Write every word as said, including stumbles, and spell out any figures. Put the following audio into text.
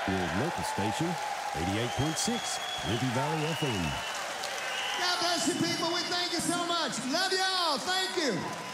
Your local station, eighty-eight point six, Ruby Valley F M. God bless you, people. We thank you so much. Love y'all. Thank you.